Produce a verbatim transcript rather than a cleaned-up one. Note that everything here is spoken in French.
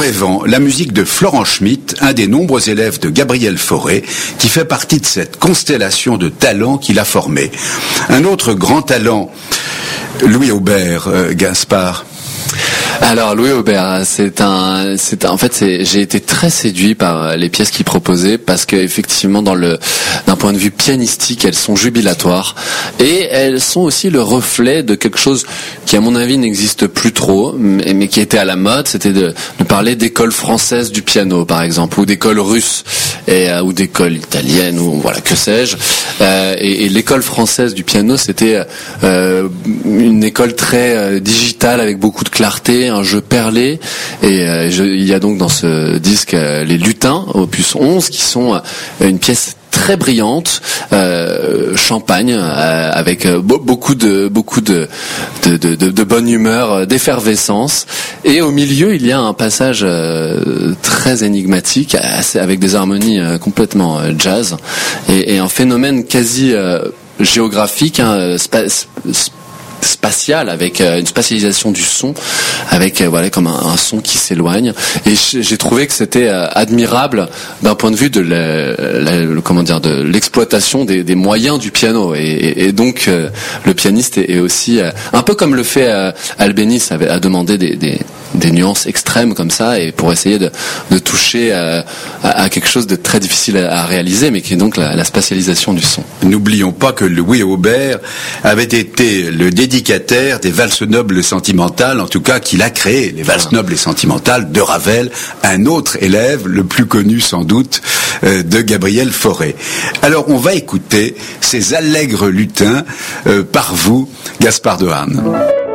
rêvant, la musique de Florent Schmitt, un des nombreux élèves de Gabriel Fauré, qui fait partie de cette constellation de talents qu'il a formé. Un autre grand talent, Louis Aubert, euh, Gaspard. Alors Louis Aubert, c'est un, c'est un, en fait, c'est, j'ai été très séduit par les pièces qu'il proposait parce que effectivement, dans le, d'un point de vue pianistique, elles sont jubilatoires et elles sont aussi le reflet de quelque chose qui, à mon avis, n'existe plus trop, mais, mais qui était à la mode. C'était de, de parler d'école française du piano, par exemple, ou d'école russe, et euh, ou d'école italienne, ou voilà, que sais-je. Euh, et, et l'école française du piano, c'était euh, une école très euh, digitale avec beaucoup de clarté, un jeu perlé, et euh, je, il y a donc dans ce disque euh, les lutins opus onze qui sont euh, une pièce très brillante, euh, champagne, euh, avec euh, be- beaucoup de beaucoup de de, de, de de bonne humeur, d'effervescence, et au milieu il y a un passage euh, très énigmatique, assez, avec des harmonies euh, complètement euh, jazz, et, et un phénomène quasi euh, géographique, hein, spa- sp- spatial, avec euh, une spatialisation du son, avec euh, voilà, comme un, un son qui s'éloigne, et j'ai trouvé que c'était euh, admirable d'un point de vue de la, la, le, comment dire, de l'exploitation des, des moyens du piano, et, et, et donc euh, le pianiste est, est aussi euh, un peu comme le fait euh, Albéniz, avait à demander des, des des nuances extrêmes comme ça, et pour essayer de, de toucher euh, à, à quelque chose de très difficile à, à réaliser, mais qui est donc la, la spatialisation du son. N'oublions pas que Louis Aubert avait été le dédicataire des valses nobles et sentimentales, en tout cas qu'il a créé les valses nobles et sentimentales de Ravel, un autre élève, le plus connu sans doute, euh, de Gabriel Fauré. Alors on va écouter ces allègres lutins euh, par vous, Gaspard Dehaene.